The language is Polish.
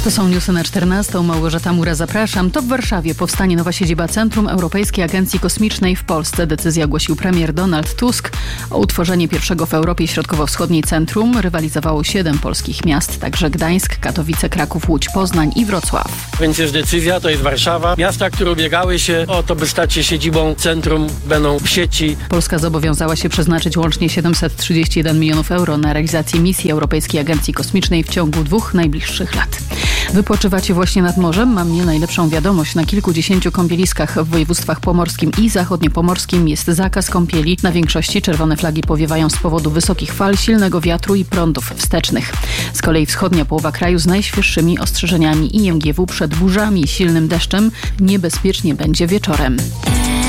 To są newsy na 14. Małgorzata Mura, zapraszam. To w Warszawie powstanie nowa siedziba Centrum Europejskiej Agencji Kosmicznej w Polsce. Decyzję ogłosił premier Donald Tusk. O utworzenie pierwszego w Europie Środkowo-Wschodniej centrum rywalizowało 7 polskich miast, także Gdańsk, Katowice, Kraków, Łódź, Poznań i Wrocław. Więc jest decyzja, to jest Warszawa. Miasta, które ubiegały się o to, by stać się siedzibą centrum, będą w sieci. Polska zobowiązała się przeznaczyć łącznie 731 milionów euro na realizację misji Europejskiej Agencji Kosmicznej w ciągu 2 najbliższych lat. Wypoczywacie właśnie nad morzem? Mam nie najlepszą wiadomość. Na kilkudziesięciu kąpieliskach w województwach pomorskim i zachodniopomorskim jest zakaz kąpieli. Na większości czerwone flagi powiewają z powodu wysokich fal, silnego wiatru i prądów wstecznych. Z kolei wschodnia połowa kraju z najświeższymi ostrzeżeniami IMGW przed burzami i silnym deszczem niebezpiecznie będzie wieczorem.